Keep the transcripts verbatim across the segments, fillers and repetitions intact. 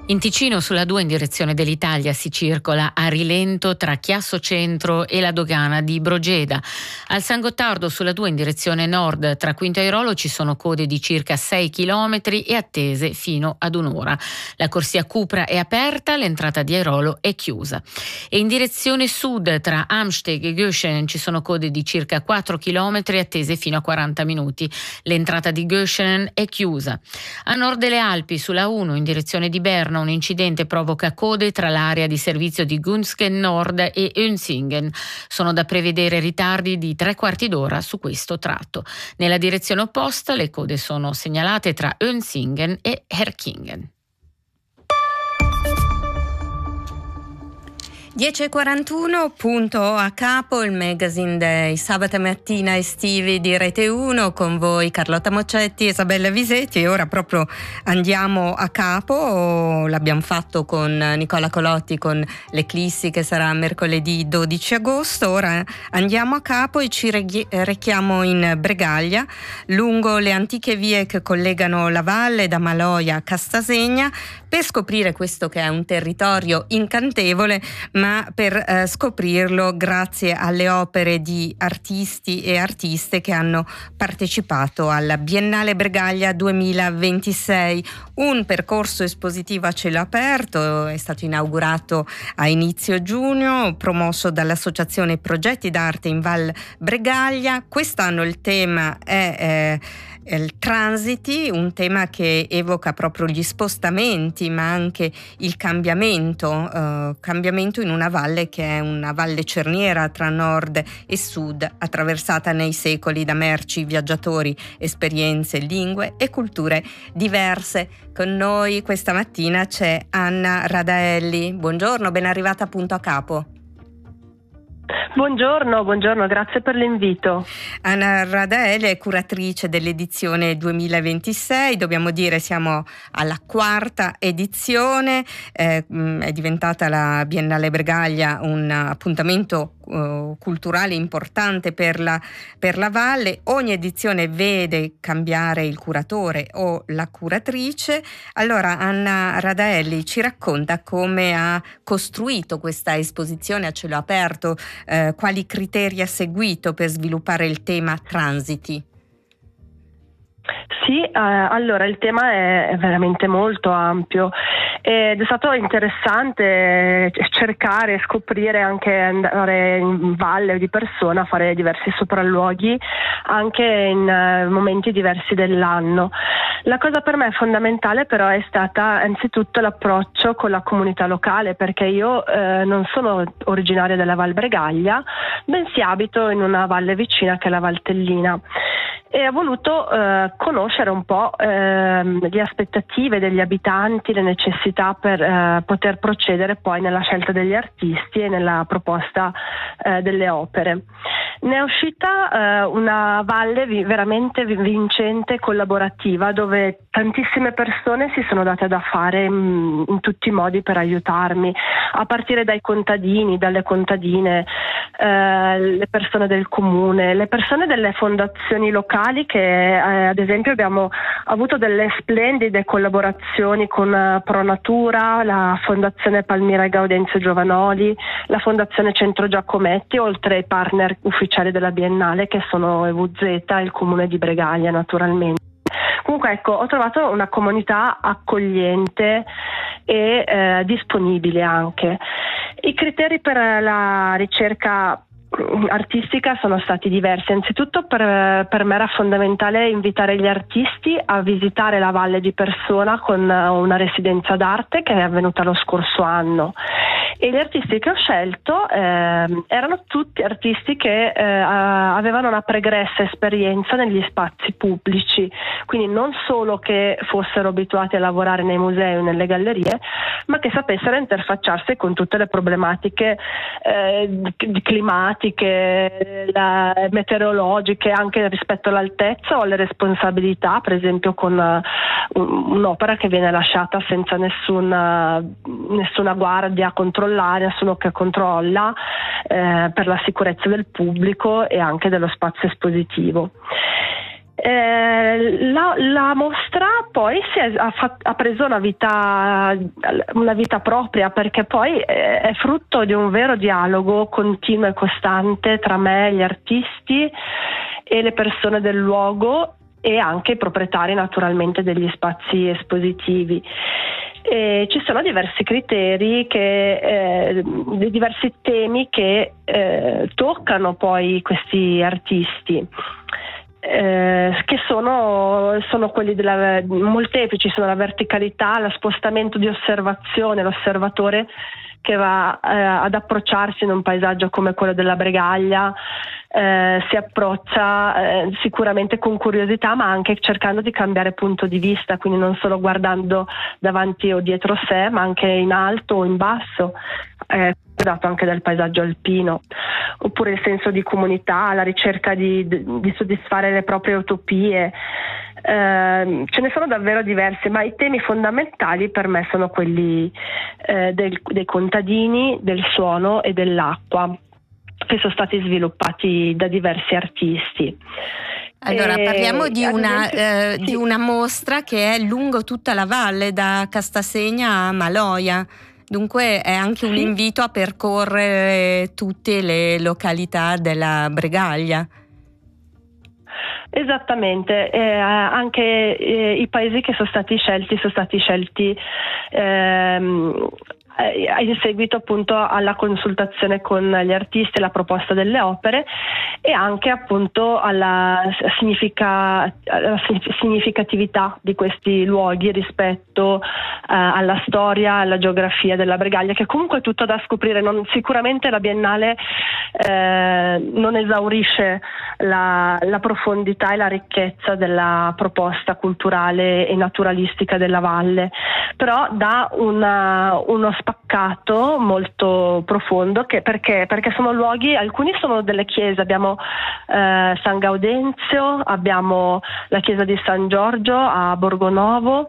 In Ticino sulla due in direzione dell'Italia si circola a rilento tra Chiasso Centro e la dogana di Brogeda. Al San Gottardo sulla due in direzione nord tra Quinto Airolo ci sono code di circa sei chilometri e attese fino ad un'ora. La corsia Cupra è aperta, l'entrata di Airolo è chiusa. E in direzione sud tra Amsteg e Göschenen ci sono code di circa quattro chilometri attese fino a quaranta minuti. L'entrata di Göschenen è chiusa. A nord delle Alpi sulla uno in direzione di Berna un incidente provoca code tra l'area di servizio di Gunzgen Nord e Unsingen. Sono da prevedere ritardi di tre quarti d'ora su questo tratto. Nella direzione opposta le code sono segnalate tra Unsingen e Herkingen. dieci e quarantuno, punto a capo, il magazine dei sabato mattina estivi di Rete uno, con voi Carlotta Mocetti e Isabella Visetti. E ora proprio andiamo a capo, l'abbiamo fatto con Nicola Colotti con l'Eclissi che sarà mercoledì dodici agosto. Ora andiamo a capo e ci rechiamo in Bregaglia, lungo le antiche vie che collegano la valle da Maloja a Castasegna, per scoprire questo che è un territorio incantevole, ma per eh, scoprirlo grazie alle opere di artisti e artiste che hanno partecipato alla Biennale Bregaglia duemilaventisei, un percorso espositivo a cielo aperto. È stato inaugurato a inizio giugno, promosso dall'associazione Progetti d'Arte in Val Bregaglia. Quest'anno il tema è eh, il transiti, un tema che evoca proprio gli spostamenti ma anche il cambiamento, eh, cambiamento in una valle che è una valle cerniera tra nord e sud, attraversata nei secoli da merci, viaggiatori, esperienze, lingue e culture diverse. Con noi questa mattina c'è Anna Radaelli. Buongiorno, ben arrivata a Punto a Capo. Buongiorno, buongiorno, grazie per l'invito. Anna Radaelli è curatrice dell'edizione duemilaventisei, dobbiamo dire siamo alla quarta edizione, eh, è diventata la Biennale Bregaglia un appuntamento uh, culturale importante per la, per la valle. Ogni edizione vede cambiare il curatore o la curatrice. Allora Anna Radaelli ci racconta come ha costruito questa esposizione a cielo aperto, eh, quali criteri ha seguito per sviluppare il tema transiti? Sì, eh, allora il tema è veramente molto ampio ed è stato interessante cercare, scoprire, anche andare in valle di persona, fare diversi sopralluoghi anche in uh, momenti diversi dell'anno. La cosa per me fondamentale però è stata anzitutto l'approccio con la comunità locale, perché io eh, non sono originaria della Val Bregaglia, bensì abito in una valle vicina che è la Valtellina. E ho voluto eh, conoscere un po' eh, le aspettative degli abitanti, le necessità per eh, poter procedere poi nella scelta degli artisti e nella proposta eh, delle opere. Ne è uscita eh, una valle vi- veramente vincente e collaborativa, dove tantissime persone si sono date da fare in, in tutti i modi per aiutarmi, a partire dai contadini, dalle contadine, eh, le persone del comune, le persone delle fondazioni locali che eh, ad esempio abbiamo avuto delle splendide collaborazioni con uh, Pro Natura, la Fondazione Palmira e Gaudenzio Giovanoli, la Fondazione Centro Giacometti, oltre ai partner ufficiali della Biennale che sono E V Z e il Comune di Bregaglia naturalmente. Comunque ecco, ho trovato una comunità accogliente e eh, disponibile anche. I criteri per la ricerca artistica sono stati diversi. Anzitutto per, per me era fondamentale invitare gli artisti a visitare la valle di persona con una residenza d'arte che è avvenuta lo scorso anno, e gli artisti che ho scelto eh, erano tutti artisti che eh, avevano una pregressa esperienza negli spazi pubblici, quindi non solo che fossero abituati a lavorare nei musei o nelle gallerie, ma che sapessero interfacciarsi con tutte le problematiche eh, climatiche, la, meteorologiche, anche rispetto all'altezza o alle responsabilità, per esempio con uh, un'opera che viene lasciata senza nessuna, nessuna guardia controllare, nessuno che controlla eh, per la sicurezza del pubblico e anche dello spazio espositivo. Eh, la, la mostra poi si è, ha, fat, ha preso una vita, una vita propria, perché poi è, è frutto di un vero dialogo continuo e costante tra me, gli artisti e le persone del luogo, e anche i proprietari naturalmente degli spazi espositivi. E ci sono diversi criteri, che, eh, diversi temi che eh, toccano poi questi artisti. Eh, che sono, sono quelli della, molteplici, sono la verticalità, lo spostamento di osservazione, l'osservatore che va eh, ad approcciarsi in un paesaggio come quello della Bregaglia, eh, si approccia eh, sicuramente con curiosità, ma anche cercando di cambiare punto di vista, quindi non solo guardando davanti o dietro sé, ma anche in alto o in basso, eh, dato anche dal paesaggio alpino. Oppure il senso di comunità, la ricerca di, di soddisfare le proprie utopie. Eh, ce ne sono davvero diversi, ma i temi fondamentali per me sono quelli eh, del, dei contadini, del suono e dell'acqua, che sono stati sviluppati da diversi artisti. Allora, e, parliamo di una, esempio, eh, sì. di una mostra che è lungo tutta la valle, da Castasegna a Maloja. Dunque è anche un sì. invito a percorrere tutte le località della Bregaglia. Esattamente, eh, anche eh, i paesi che sono stati scelti sono stati scelti ehm, in seguito appunto alla consultazione con gli artisti, alla proposta delle opere, e anche appunto alla, significa, alla significatività di questi luoghi rispetto eh, alla storia, alla geografia della Bregaglia, che comunque è tutto da scoprire. Non, sicuramente la Biennale eh, non esaurisce la, la profondità e la ricchezza della proposta culturale e naturalistica della valle, però dà una, uno spaccato molto profondo, che perché, perché sono luoghi, alcuni sono delle chiese, abbiamo eh, San Gaudenzio, abbiamo la chiesa di San Giorgio a Borgonovo,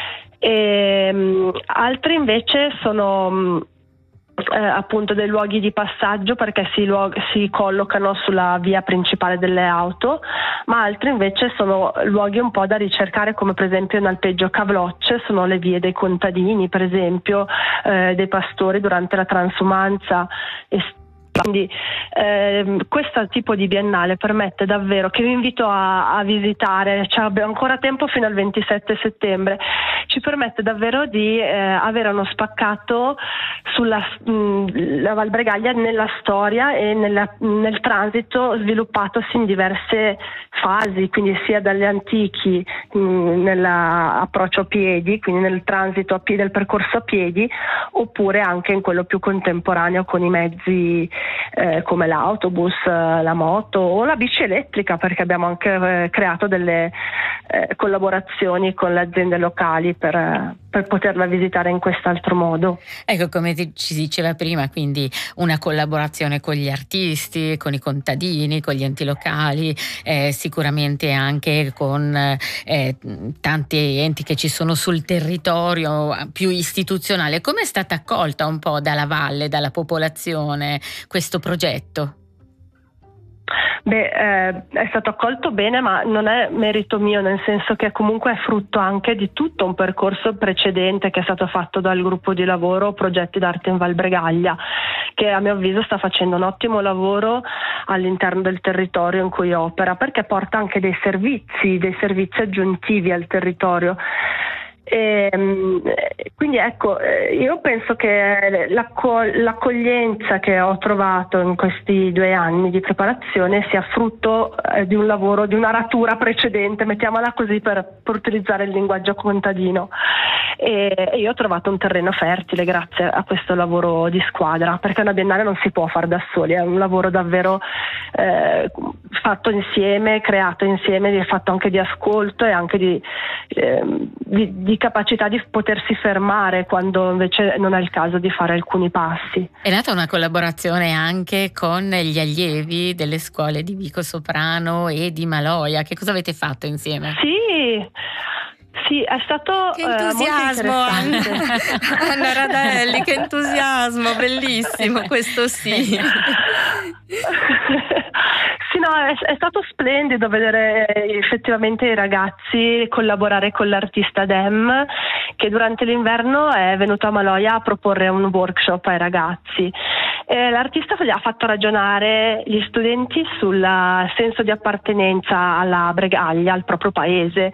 e um, altri invece sono um, eh, appunto dei luoghi di passaggio, perché si, luog- si collocano sulla via principale delle auto, ma altri invece sono luoghi un po' da ricercare, come per esempio in Alpeggio Cavlocce sono le vie dei contadini, per esempio eh, dei pastori durante la transumanza. E quindi eh, questo tipo di biennale permette davvero, che vi invito a, a visitare, cioè abbiamo ancora tempo fino al ventisette settembre, ci permette davvero di eh, avere uno spaccato sulla mh, la Val Bregaglia nella storia e nella, nel transito sviluppatosi in diverse fasi, quindi sia dagli antichi nell'approccio a piedi, quindi nel transito a piedi, del percorso a piedi, oppure anche in quello più contemporaneo con i mezzi Eh, come l'autobus, la moto o la bici elettrica, perché abbiamo anche eh, creato delle eh, collaborazioni con le aziende locali per, eh, per poterla visitare in quest'altro modo. Ecco, come ti, ci diceva prima, quindi una collaborazione con gli artisti, con i contadini, con gli enti locali, eh, sicuramente anche con eh, tanti enti che ci sono sul territorio, più istituzionale. Come è stata accolta un po' dalla valle, dalla popolazione questo progetto? Beh, eh, è stato accolto bene, ma non è merito mio, nel senso che comunque è frutto anche di tutto un percorso precedente che è stato fatto dal gruppo di lavoro Progetti d'Arte in Val Bregaglia, che a mio avviso sta facendo un ottimo lavoro all'interno del territorio in cui opera, perché porta anche dei servizi, dei servizi aggiuntivi al territorio. E, quindi ecco, io penso che l'accoglienza che ho trovato in questi due anni di preparazione sia frutto di un lavoro, di una ratura precedente, mettiamola così per, per utilizzare il linguaggio contadino, e io ho trovato un terreno fertile grazie a questo lavoro di squadra, perché una biennale non si può fare da soli, è un lavoro davvero eh, fatto insieme, creato insieme, fatto anche di ascolto e anche di, eh, di, di capacità di potersi fermare quando invece non è il caso di fare alcuni passi. È nata una collaborazione anche con gli allievi delle scuole di Vico Soprano e di Maloja. Che cosa avete fatto insieme? Sì, sì, è stato che entusiasmo, eh, Anna. Anna Radelli, che entusiasmo, bellissimo, questo sì. Sì, no, è, è stato splendido vedere effettivamente i ragazzi collaborare con l'artista Dem, che durante l'inverno è venuto a Maloja a proporre un workshop ai ragazzi. E l'artista ha fatto ragionare gli studenti sul senso di appartenenza alla Bregaglia, al proprio paese,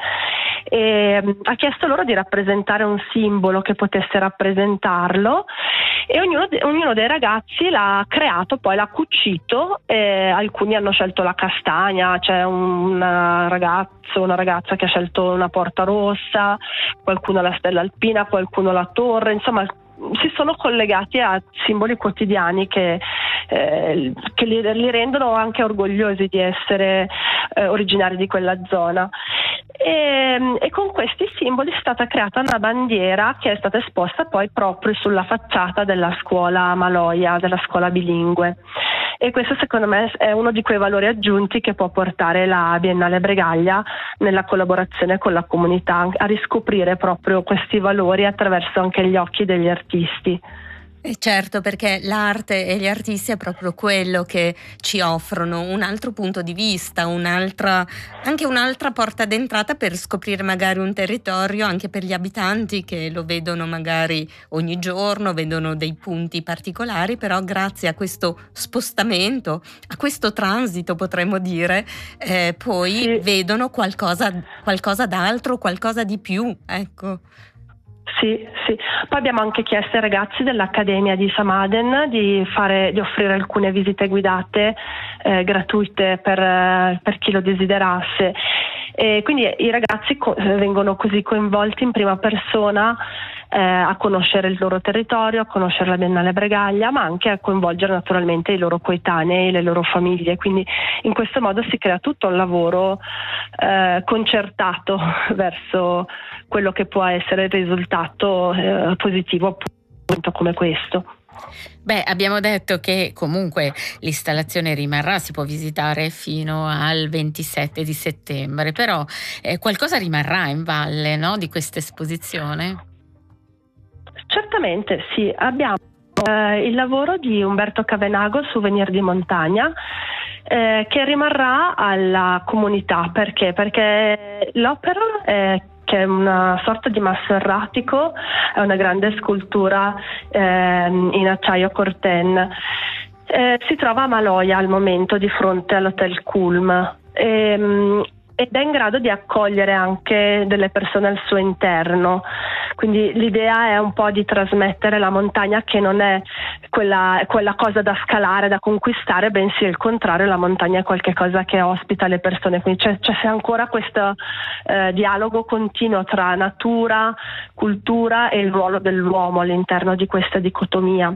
e ha chiesto loro di rappresentare un simbolo che potesse rappresentarlo, e ognuno, ognuno dei ragazzi l'ha creato, poi l'ha cucito, e alcuni hanno scelto la castagna, c'è un ragazzo, una ragazza che ha scelto una porta rossa, qualcuno la stella alpina, qualcuno la torre, insomma si sono collegati a simboli quotidiani che, eh, che li, li rendono anche orgogliosi di essere eh, originari di quella zona. E, e con questi simboli è stata creata una bandiera che è stata esposta poi proprio sulla facciata della scuola Maloja, della scuola bilingue. E questo secondo me è uno di quei valori aggiunti che può portare la Biennale Bregaglia nella collaborazione con la comunità a riscoprire proprio questi valori attraverso anche gli occhi degli artisti. E certo, perché l'arte e gli artisti è proprio quello che ci offrono un altro punto di vista, un'altra, anche un'altra porta d'entrata per scoprire magari un territorio, anche per gli abitanti che lo vedono magari ogni giorno, vedono dei punti particolari, però grazie a questo spostamento, a questo transito potremmo dire, eh, poi sì. vedono qualcosa, qualcosa d'altro, qualcosa di più, ecco. Sì, sì. Poi abbiamo anche chiesto ai ragazzi dell'Accademia di Samaden di, fare, di offrire alcune visite guidate eh, gratuite per, per chi lo desiderasse. E quindi i ragazzi co- vengono così coinvolti in prima persona eh, a conoscere il loro territorio, a conoscere la Biennale Bregaglia, ma anche a coinvolgere naturalmente i loro coetanei, le loro famiglie. Quindi in questo modo si crea tutto un lavoro eh, concertato verso quello che può essere il risultato eh, positivo appunto come questo. Beh, abbiamo detto che comunque l'installazione rimarrà, si può visitare fino al ventisette di settembre, però eh, qualcosa rimarrà in valle, no, di questa esposizione? Certamente sì, abbiamo eh, il lavoro di Umberto Cavenago, Souvenir di montagna, eh, che rimarrà alla comunità. Perché? Perché l'opera è che è una sorta di masso erratico, è una grande scultura eh, in acciaio corten. Eh, si trova a Maloja al momento di fronte all'Hotel Kulm e, ed è in grado di accogliere anche delle persone al suo interno. Quindi l'idea è un po' di trasmettere la montagna, che non è quella, quella cosa da scalare, da conquistare, bensì il contrario, la montagna è qualcosa che ospita le persone. Quindi c'è, c'è ancora questo eh, dialogo continuo tra natura, cultura e il ruolo dell'uomo all'interno di questa dicotomia.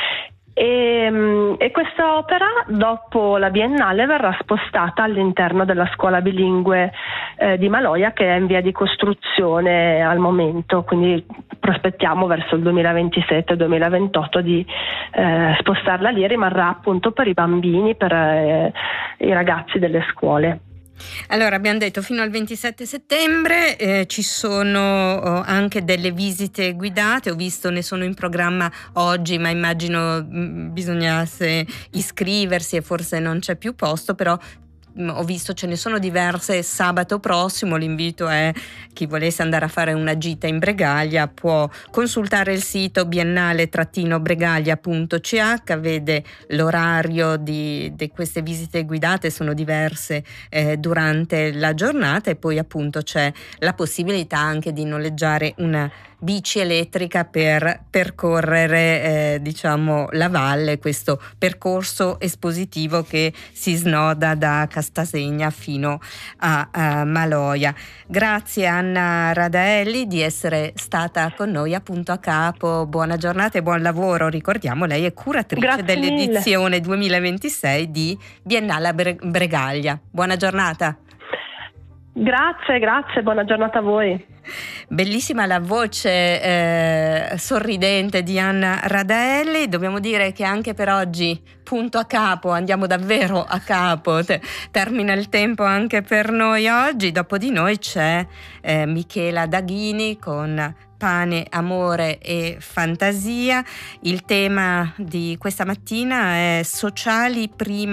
E, e questa opera dopo la Biennale verrà spostata all'interno della scuola bilingue eh, di Maloja, che è in via di costruzione al momento, quindi prospettiamo verso il duemilaventisette duemilaventotto di eh, spostarla lì, e rimarrà appunto per i bambini, per eh, i ragazzi delle scuole. Allora, abbiamo detto fino al ventisette settembre eh, ci sono oh, anche delle visite guidate. Ho visto ne sono in programma oggi, ma immagino mh, bisognasse iscriversi e forse non c'è più posto, però ho visto ce ne sono diverse sabato prossimo. L'invito è chi volesse andare a fare una gita in Bregaglia può consultare il sito biennale bregaglia punto c h, vede l'orario di, di queste visite guidate, sono diverse eh, durante la giornata, e poi appunto c'è la possibilità anche di noleggiare una bici elettrica per percorrere eh, diciamo la valle, questo percorso espositivo che si snoda da Castasegna fino a, a Maloja. Grazie Anna Radaelli di essere stata con noi appunto a Capo. Buona giornata e buon lavoro. Ricordiamo, lei è curatrice Grazie dell'edizione mille. duemilaventisei di Biennale Bregaglia. Buona giornata. Grazie, grazie, buona giornata a voi. Bellissima la voce eh, sorridente di Anna Radaelli. Dobbiamo dire che anche per oggi punto a capo, andiamo davvero a capo, Te, termina il tempo anche per noi oggi. Dopo di noi c'è eh, Michela Daghini con Pane, amore e fantasia. Il tema di questa mattina è sociali prima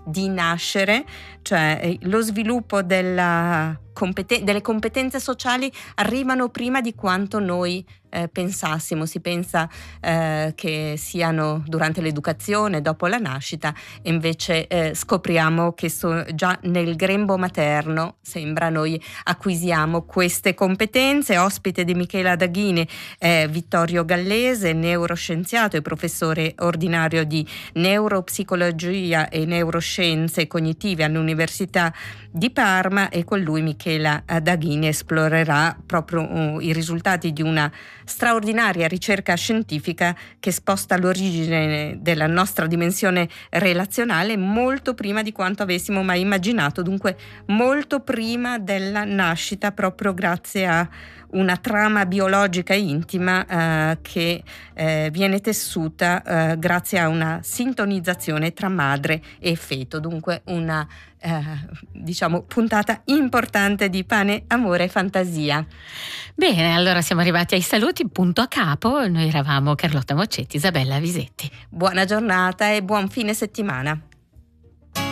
di nascere, cioè lo sviluppo della competen- delle competenze sociali arrivano prima di quanto noi eh, pensassimo. Si pensa eh, che siano durante l'educazione, dopo la nascita, e invece eh, scopriamo che so- già nel grembo materno, sembra, noi acquisiamo queste competenze. Ospite di Michela Daghini è Vittorio Gallese, neuroscienziato e professore ordinario di neuropsicologia e neuroscienze cognitive all'Università di Parma, e con lui Michela Daghini esplorerà proprio uh, i risultati di una straordinaria ricerca scientifica che sposta l'origine della nostra dimensione relazionale molto prima di quanto avessimo mai immaginato, dunque molto prima della nascita, proprio grazie a una trama biologica intima eh, che eh, viene tessuta eh, grazie a una sintonizzazione tra madre e feto. Dunque una eh, diciamo puntata importante di Pane, Amore e Fantasia. Bene, allora siamo arrivati ai saluti, punto a capo. Noi eravamo Carlotta Moccetti, Isabella Visetti. Buona giornata e buon fine settimana.